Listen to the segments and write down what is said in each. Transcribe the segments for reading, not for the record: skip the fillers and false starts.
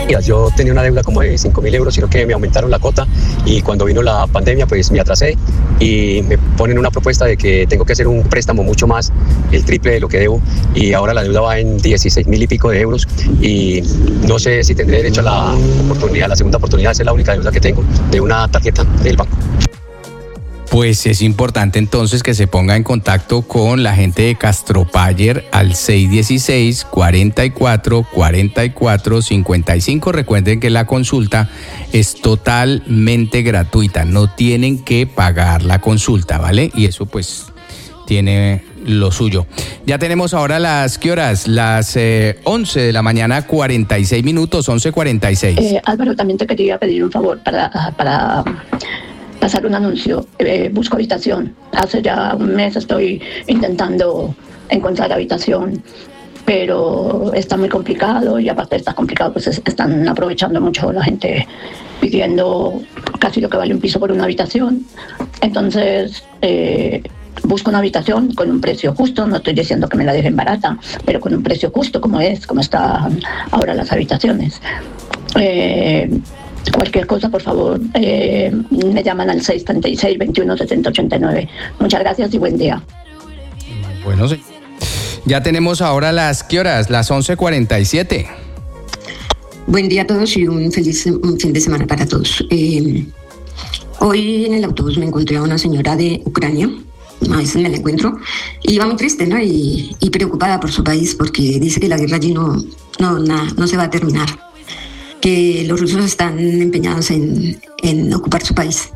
Mira, yo tenía una deuda como de 5.000 euros, sino que me aumentaron la cuota y cuando vino la pandemia pues me atrasé y me ponen una propuesta de que tengo que hacer un préstamo mucho más, el triple de lo que debo, y ahora la deuda va en 16.000 y pico de euros y no sé si tendré derecho a la oportunidad, la segunda oportunidad. Es la única deuda que tengo de una tarjeta del banco. Pues es importante entonces que se ponga en contacto con la gente de Castropayer al 616-44-44-55. Recuerden que la consulta es totalmente gratuita, no tienen que pagar la consulta, ¿vale? Y eso pues tiene lo suyo. Ya tenemos ahora ¿qué horas? Las 11 de la mañana, 46 minutos, 11:46. Álvaro, también te quería pedir un favor para pasar un anuncio. Busco habitación. Hace ya un mes estoy intentando encontrar habitación, pero está muy complicado y aparte está complicado, pues están aprovechando mucho la gente pidiendo casi lo que vale un piso por una habitación. Entonces, busco una habitación con un precio justo. No estoy diciendo que me la dejen barata, pero con un precio justo como están ahora las habitaciones. Cualquier cosa, por favor, me llaman al 636-2170-89. Muchas gracias y buen día. Bueno, sí. Ya tenemos ahora ¿qué horas? Las 11:47. Buen día a todos y un feliz fin de semana para todos. Hoy en el autobús me encontré a una señora de Ucrania. A veces me la encuentro. Y iba muy triste, ¿no? Y preocupada por su país porque dice que la guerra allí no se va a terminar. Que los rusos están empeñados en ocupar su país.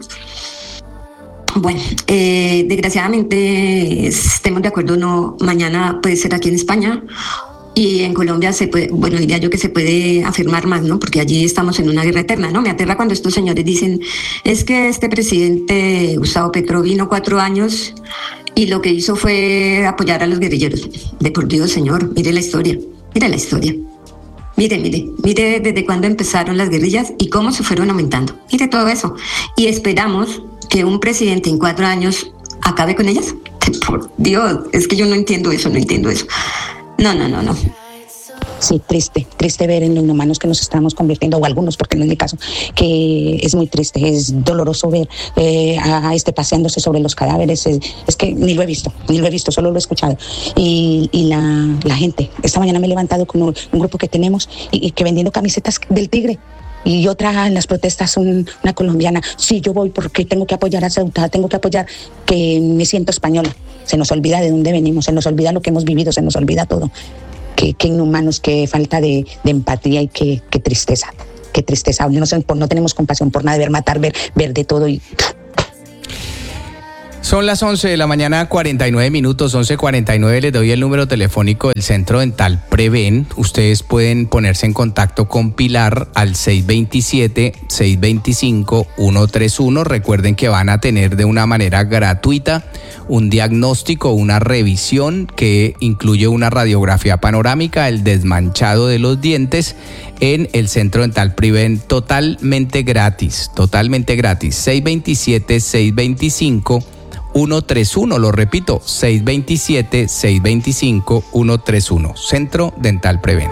Bueno, desgraciadamente estemos de acuerdo, no, mañana puede ser aquí en España y en Colombia se puede, bueno, diría yo que se puede afirmar más, ¿no? Porque allí estamos en una guerra eterna, ¿no? Me aterra cuando estos señores dicen, es que este presidente Gustavo Petro vino 4 años y lo que hizo fue apoyar a los guerrilleros. De por Dios, señor, mire la historia, mire la historia. Mire desde cuándo empezaron las guerrillas y cómo se fueron aumentando. Mire todo eso. Y esperamos que un presidente en 4 años acabe con ellas. Por Dios, es que yo no entiendo eso. No. Sí, triste ver en los inhumanos que nos estamos convirtiendo, o algunos, porque no es mi caso, que es muy triste, es doloroso ver a paseándose sobre los cadáveres. Es que ni lo he visto, solo lo he escuchado. Y la gente, esta mañana me he levantado con un grupo que tenemos y que vendiendo camisetas del Tigre. Y otra en las protestas, una colombiana, sí, yo voy porque tengo que apoyar a Ceuta, tengo que apoyar, que me siento española. Se nos olvida de dónde venimos, se nos olvida lo que hemos vivido, se nos olvida todo. Qué inhumanos, qué falta de empatía y qué tristeza. No tenemos compasión por nada, ver matar, ver de todo y... Son las 11 de la mañana, 49 minutos, 11:49. Les doy el número telefónico del Centro Dental Preven. Ustedes pueden ponerse en contacto con Pilar al 627-625-131. Recuerden que van a tener de una manera gratuita un diagnóstico, una revisión que incluye una radiografía panorámica, el desmanchado de los dientes en el Centro Dental Preven, totalmente gratis. 627-625-131, lo repito, 627-625-131, Centro Dental Preven.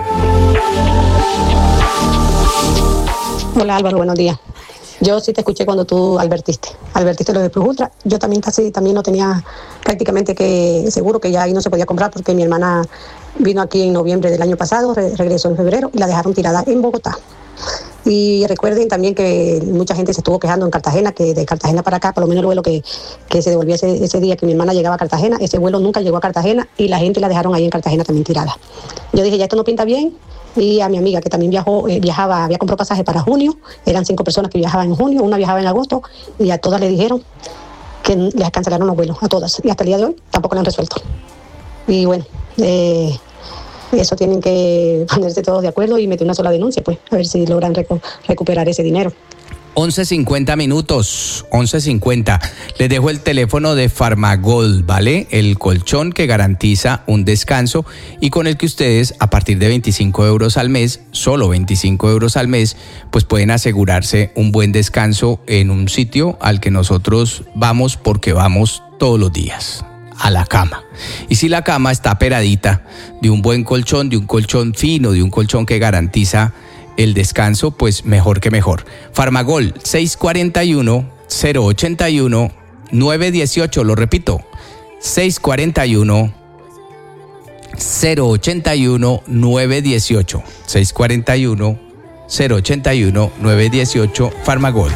Hola Álvaro, buenos días. Yo sí te escuché cuando tú advertiste lo de Plus Ultra. Yo también lo tenía prácticamente que seguro que ya ahí no se podía comprar porque mi hermana vino aquí en noviembre del año pasado, regresó en febrero y la dejaron tirada en Bogotá. Y recuerden también que mucha gente se estuvo quejando en Cartagena, que de Cartagena para acá, por lo menos el vuelo que se devolvió ese día que mi hermana llegaba a Cartagena, ese vuelo nunca llegó a Cartagena y la gente la dejaron ahí en Cartagena también tirada. Yo dije, ya esto no pinta bien. Y a mi amiga que también había comprado pasaje para junio, eran 5 personas que viajaban en junio, una viajaba en agosto, y a todas le dijeron que les cancelaron los vuelos, a todas, y hasta el día de hoy tampoco lo han resuelto. Y bueno, eso tienen que ponerse todos de acuerdo y meter una sola denuncia, pues, a ver si logran recuperar ese dinero. 11:50 minutos, 11:50. Les dejo el teléfono de Farmagold, ¿vale? El colchón que garantiza un descanso y con el que ustedes, a partir de 25 euros al mes, solo 25 euros al mes, pues pueden asegurarse un buen descanso en un sitio al que nosotros vamos porque vamos todos los días, a la cama. Y si la cama está peradita de un buen colchón, de un colchón fino, de un colchón que garantiza el descanso, pues mejor que mejor. Farmagol 641-081-918, lo repito, 641-081-918, 641-081-918, Farmagol.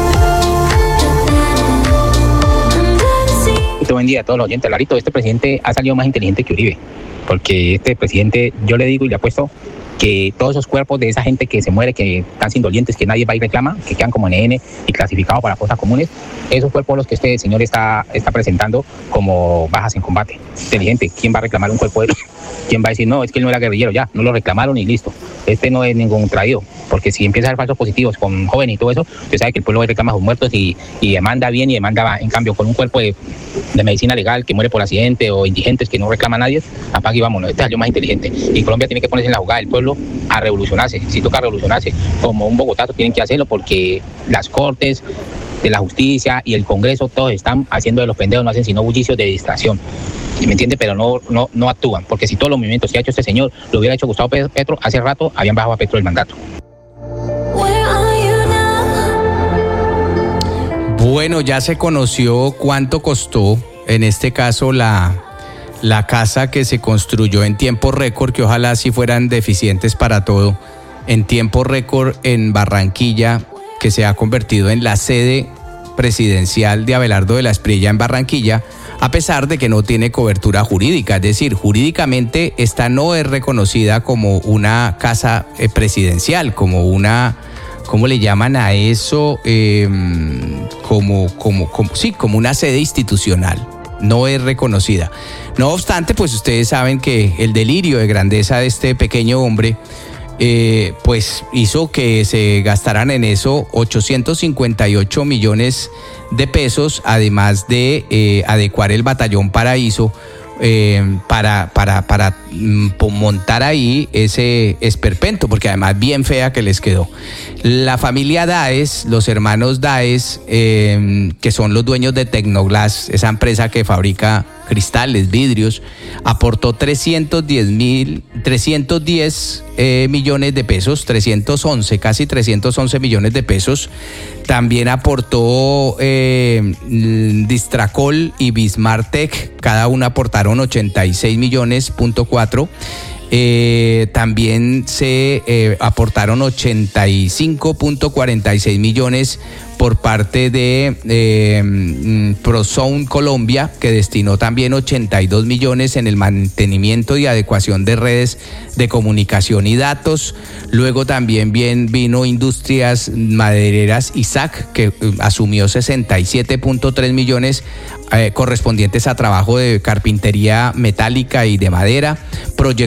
Buen día a todos los oyentes. Larito, este presidente ha salido más inteligente que Uribe, porque este presidente, yo le digo y le apuesto que todos esos cuerpos de esa gente que se muere, que están sin dolientes, que nadie va y reclama, que quedan como NN y clasificados para fosas comunes, esos cuerpos los que este señor está presentando como bajas en combate. Inteligente, ¿quién va a reclamar un cuerpo de él? ¿Quién va a decir, no, es que él no era guerrillero, ya, no lo reclamaron y listo? Este no es ningún traído, porque si empieza a haber falsos positivos con jóvenes y todo eso, usted sabe que el pueblo reclama a sus muertos y demanda bien y demanda, en cambio, con un cuerpo de medicina legal que muere por accidente o indigentes que no reclama a nadie, apague y vámonos. Este es el más inteligente. Y Colombia tiene que ponerse en la jugada del pueblo a revolucionarse. Si toca revolucionarse, como un bogotazo tienen que hacerlo, porque las cortes de la justicia y el Congreso, todos están haciendo de los pendejos, no hacen sino bullicios de distracción. ¿Me entiende? Pero no actúan, porque si todos los movimientos que ha hecho este señor lo hubiera hecho Gustavo Petro, hace rato habían bajado a Petro el mandato. Bueno, ya se conoció cuánto costó, en este caso, la casa que se construyó en tiempo récord, que ojalá sí fueran deficientes para todo, en tiempo récord en Barranquilla, que se ha convertido en la sede presidencial de Abelardo de la Espriella en Barranquilla, a pesar de que no tiene cobertura jurídica. Es decir, jurídicamente esta no es reconocida como una casa presidencial, como una, ¿cómo le llaman a eso? Como una sede institucional. No es reconocida. No obstante, pues ustedes saben que el delirio de grandeza de este pequeño hombre pues hizo que se gastaran en eso 858 millones de pesos, además de adecuar el batallón Paraíso para montar ahí ese esperpento, porque además bien fea que les quedó. La familia Daes, los hermanos Daes, que son los dueños de Tecnoglass, esa empresa que fabrica cristales, vidrios, aportó 310 millones de pesos, casi 311 millones de pesos. También aportó Distracol y Bismartec, cada una aportaron 86 millones.4. También se aportaron 85.46 millones por parte de ProZone Colombia, que destinó también 82 millones en el mantenimiento y adecuación de redes de comunicación y datos. Luego también vino Industrias Madereras ISAC, que asumió 67.3 millones correspondientes a trabajo de carpintería metálica y de madera.